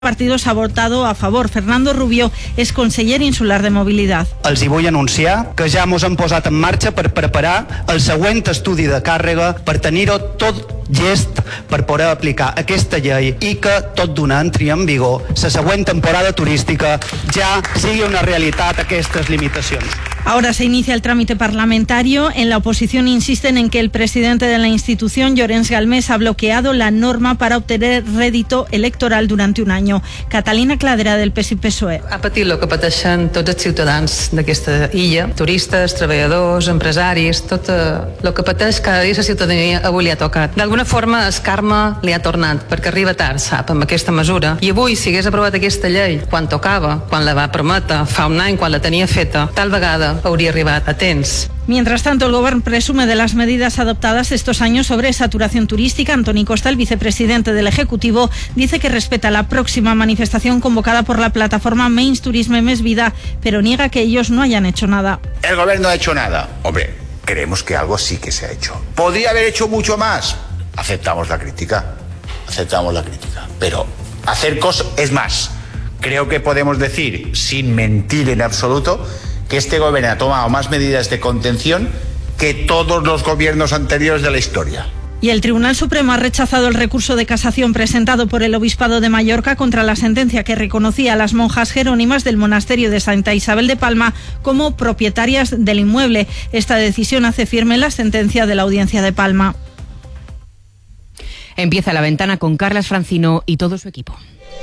partidos ha votado a favor. Fernando Rubio és conseller insular de mobilitat. Els hi vull anunciar que ja mos hem posat en marxa per preparar el següent estudi de càrrega per tenir-ho tot llest per poder aplicar aquesta llei i que tot d'una entri en vigor la següent temporada turística ja sigui una realitat aquestes limitacions. Ahora se inicia el trámite parlamentario. En la oposición insisten en que el presidente de la institución, Llorenç Galmés, ha bloqueado la norma para obtener rédito electoral durante un año. Catalina Cladera, del PSI PSOE. Ha patit el que pateixen tots els ciutadans d'aquesta illa, turistes, treballadors, empresaris, tot el que pateix cada dia la ciutadania avui li ha tocat. D'alguna forma el karma li ha tornat, perquè arriba tard, sap, amb aquesta mesura. I avui, si hagués aprovat aquesta llei quan tocava, quan la va prometre, fa un any, quan la tenia feta, tal vegada hauria arribat a temps. Mientras tanto, el Gobierno presume de las medidas adoptadas estos años sobre saturación turística. Antoni Costa, el vicepresidente del Ejecutivo, dice que respeta la próxima manifestación convocada por la plataforma Menys Turisme Més Vida, pero niega que ellos no hayan hecho nada. El Gobierno no ha hecho nada. Hombre, creemos que algo sí que se ha hecho. ¿Podría haber hecho mucho más? Aceptamos la crítica. Pero hacer cosas... Es más, creo que podemos decir, sin mentir en absoluto, que este gobierno ha tomado más medidas de contención que todos los gobiernos anteriores de la historia. Y el Tribunal Supremo ha rechazado el recurso de casación presentado por el Obispado de Mallorca contra la sentencia que reconocía a las monjas jerónimas del monasterio de Santa Isabel de Palma como propietarias del inmueble. Esta decisión hace firme la sentencia de la Audiencia de Palma. Empieza La Ventana con Carlas Francino y todo su equipo.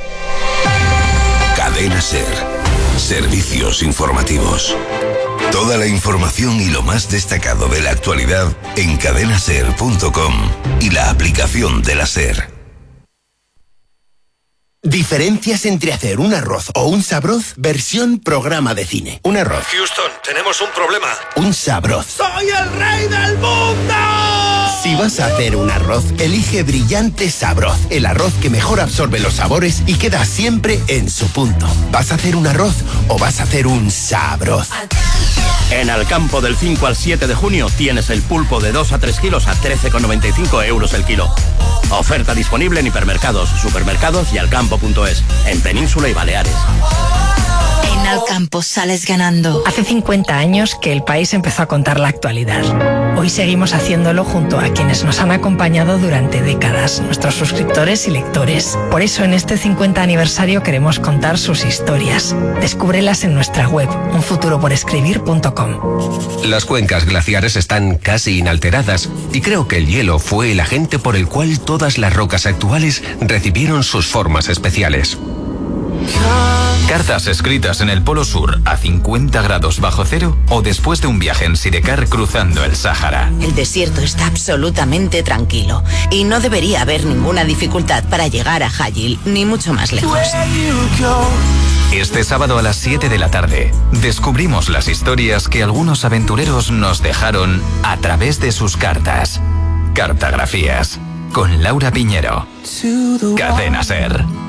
Cadena SER. Servicios informativos. Toda la información y lo más destacado de la actualidad en cadenaser.com y la aplicación de la SER. Diferencias entre hacer un arroz o un sabroz versión programa de cine. Un arroz. Houston, tenemos un problema. Un sabroz. ¡Soy el rey del mundo! Si vas a hacer un arroz, elige Brillante Sabroz, el arroz que mejor absorbe los sabores y queda siempre en su punto. ¿Vas a hacer un arroz o vas a hacer un sabroz? En Alcampo del 5 al 7 de junio tienes el pulpo de 2 a 3 kilos a 13,95 euros el kilo. Oferta disponible en hipermercados, supermercados y alcampo.es, en Península y Baleares. En Alcampo sales ganando. Hace 50 años que el país empezó a contar la actualidad. Hoy seguimos haciéndolo junto a quienes nos han acompañado durante décadas, nuestros suscriptores y lectores. Por eso en este 50 aniversario queremos contar sus historias. Descúbrelas en nuestra web, unfuturoporescribir.com. Las cuencas glaciares están casi inalteradas y creo que el hielo fue el agente por el cual todas las rocas actuales recibieron sus formas especiales. Cartas escritas en el Polo Sur a 50 grados bajo cero o después de un viaje en sidecar cruzando el Sáhara. El desierto está absolutamente tranquilo y no debería haber ninguna dificultad para llegar a Hajil, ni mucho más lejos. Este sábado a las 7 de la tarde descubrimos las historias que algunos aventureros nos dejaron a través de sus cartas. Cartografías con Laura Piñero. Cadena SER.